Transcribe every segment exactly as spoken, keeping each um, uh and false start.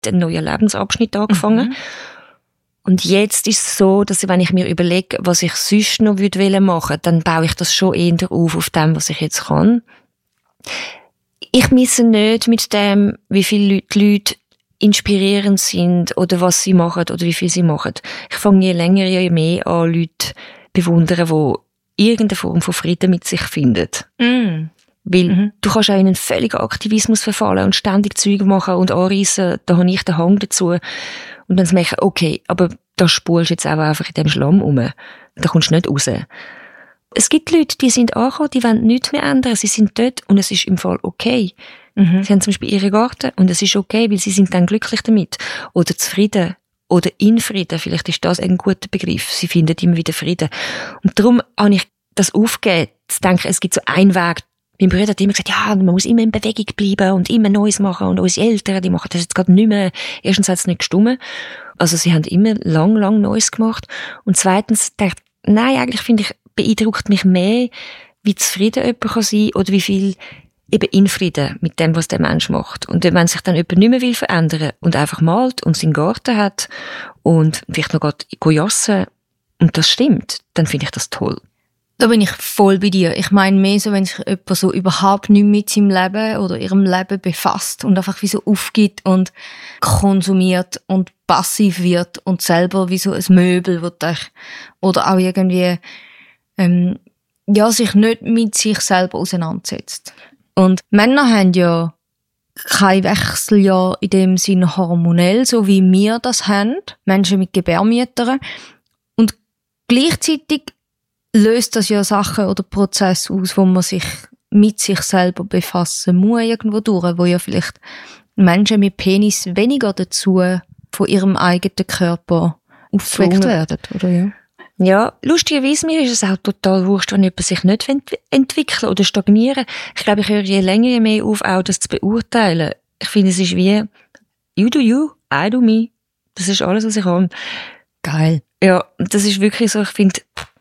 einen neuen Lebensabschnitt angefangen. Mhm. Und jetzt ist es so, dass wenn ich mir überlege, was ich sonst noch machen würde, dann baue ich das schon eher auf, auf dem, was ich jetzt kann. Ich misse nicht mit dem, wie viele Leute inspirierend sind oder was sie machen oder wie viel sie machen. Ich fange je länger, je mehr an, Leute bewundern, die irgendeine Form von Frieden mit sich finden. Mm. Weil mhm. du kannst auch in einen völligen Aktivismus verfallen und ständig Zeug machen und anreissen, da habe ich den Hang dazu. Und dann merke ich, okay, aber da spulst du jetzt auch einfach in dem Schlamm rum. Da kommst du nicht raus. Es gibt Leute, die sind angekommen, die wollen nichts mehr ändern. Sie sind dort und es ist im Fall okay. Mhm. Sie haben zum Beispiel ihren Garten und es ist okay, weil sie sind dann glücklich damit. Oder zufrieden. Oder in Frieden. Vielleicht ist das ein guter Begriff. Sie finden immer wieder Frieden. Und darum habe ich das aufgegeben, zu denken, es gibt so einen Weg. Mein Bruder hat immer gesagt, ja, man muss immer in Bewegung bleiben und immer Neues machen. Und unsere Eltern, die machen das jetzt gerade nicht mehr. Erstens hat es nicht gestimmt. Also sie haben immer lang, lang Neues gemacht. Und zweitens dachte ich, nein, eigentlich finde ich, beeindruckt mich mehr, wie zufrieden jemand kann sein oder wie viel eben in Frieden mit dem, was der Mensch macht. Und wenn sich dann jemand nicht mehr will verändern und einfach malt und seinen Garten hat und vielleicht noch gerade jassen und das stimmt, dann finde ich das toll. Da bin ich voll bei dir. Ich meine mehr so, wenn sich jemand so überhaupt nicht mit seinem Leben oder ihrem Leben befasst und einfach wie so aufgibt und konsumiert und passiv wird und selber wie so ein Möbel wird oder auch irgendwie ähm, ja, sich nicht mit sich selber auseinandersetzt. Und Männer haben ja kein Wechseljahr in dem Sinne hormonell, so wie wir das haben, Menschen mit Gebärmüttern. Und gleichzeitig löst das ja Sachen oder Prozesse aus, wo man sich mit sich selber befassen muss, irgendwo durch, wo ja vielleicht Menschen mit Penis weniger dazu von ihrem eigenen Körper aufgeweckt werden, oder ja? Ja, lustigerweise mir ist es auch total wurscht, wenn jemand sich nicht ent- entwickeln oder stagnieren. Ich glaube, ich höre je länger, je mehr auf, auch das zu beurteilen. Ich finde, es ist wie you do you, I do me. Das ist alles, was ich habe. Geil. Ja, das ist wirklich so, ich finde,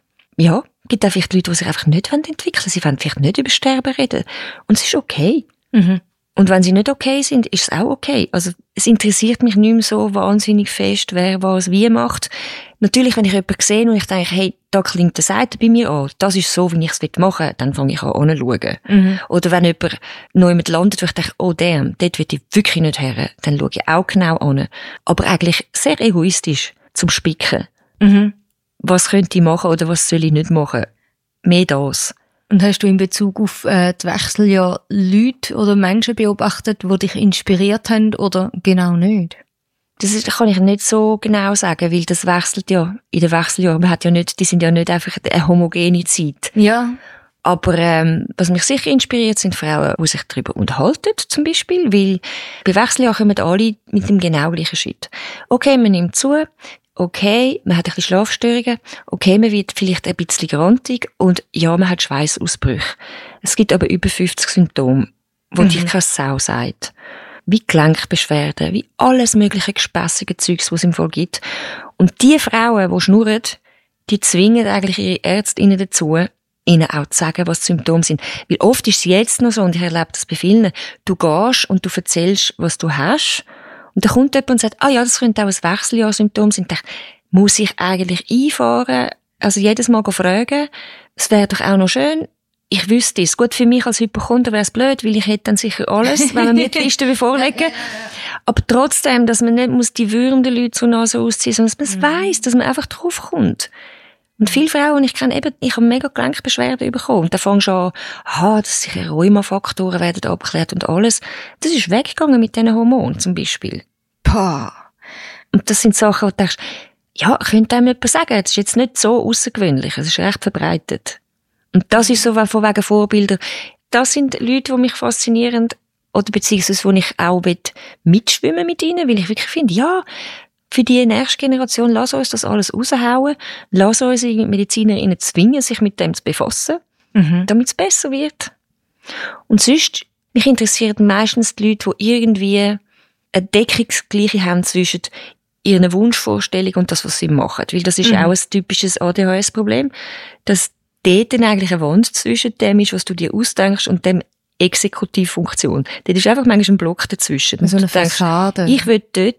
ja, es gibt auch vielleicht Leute, die sich einfach nicht entwickeln wollen. Sie wollen vielleicht nicht über Sterben reden. Und es ist okay. Mhm. Und wenn sie nicht okay sind, ist es auch okay. Also, es interessiert mich nicht mehr so wahnsinnig fest, wer was wie macht. Natürlich, wenn ich jemanden sehe und ich denke, hey, da klingt eine Seite bei mir an, das ist so, wie ich es machen will, dann fange ich an, anzuschauen. Mhm. Oder wenn jemand neu mit landet, wo ich denke, oh damn, dort will ich wirklich nicht her, dann schaue ich auch genau an. Aber eigentlich sehr egoistisch zum Spicken. Mhm. Was könnte ich machen oder was soll ich nicht machen? Mehr das. Und hast du in Bezug auf äh, die Wechseljahr Leute oder Menschen beobachtet, die dich inspiriert haben oder genau nicht? Das ist, kann ich nicht so genau sagen, weil das wechselt ja in den Wechseljahren. Man hat ja nicht, die sind ja nicht einfach eine homogene Zeit. Ja. Aber ähm, was mich sicher inspiriert, sind Frauen, die sich darüber unterhalten, zum Beispiel, weil bei Wechseljahren kommen alle mit dem genau gleichen Schritt. Okay, man nimmt zu. Okay, man hat ein bisschen Schlafstörungen. Okay, man wird vielleicht ein bisschen grantig. Und ja, man hat Schweißausbrüche. Es gibt aber über fünfzig Symptome, wo mhm. dich keine Sau sagt. Wie Gelenkbeschwerden, wie alles mögliche gespässige Zeugs, was es im Fall gibt. Und die Frauen, die schnurren, die zwingen eigentlich ihre Ärztinnen dazu, ihnen auch zu sagen, was die Symptome sind. Weil oft ist es jetzt noch so, und ich erlebe das bei vielen, du gehst und du erzählst, was du hast. Und dann kommt jemand und sagt, ah ja, das könnte auch ein Wechseljahrsymptom sein. Ich dachte, muss ich eigentlich einfahren? Also jedes Mal fragen. Es wäre doch auch noch schön. Ich wüsste es. Gut, für mich als Hypochonder wäre es blöd, weil ich hätte dann sicher alles, wenn man mir die Liste vorlegen. Aber trotzdem, dass man nicht muss die würmenden Leute zur Nase ausziehen, sondern dass man es weiss, dass man einfach draufkommt. Und viele Frauen, ich kenne eben, ich habe mega Gelenkbeschwerden bekommen. Und dann fängst du an, aha, dass sich Rheumafaktoren werden abgeklärt und alles. Das ist weggegangen mit diesen Hormonen zum Beispiel. Pah. Und das sind Sachen, wo du denkst, ja, könnte einem jemand sagen, das ist jetzt nicht so außergewöhnlich, es ist recht verbreitet. Und das ist so von wegen Vorbilder. Das sind Leute, die mich faszinieren, oder beziehungsweise, wo ich auch mitschwimmen mit ihnen, weil ich wirklich finde, ja, für die nächste Generation, lass uns das alles raushauen, lass unsere Medizinerinnen zwingen, sich mit dem zu befassen, mhm. damit es besser wird. Und sonst, mich interessieren meistens die Leute, die irgendwie eine Deckungsgleiche haben zwischen ihren Wunschvorstellungen und das, was sie machen. Weil das ist mhm. auch ein typisches A D H S-Problem, dass dort dann eigentlich eine Wand zwischen dem ist, was du dir ausdenkst und dem Exekutivfunktion. Dort ist einfach manchmal ein Block dazwischen. So eine Du denkst, Fassade. ich will dort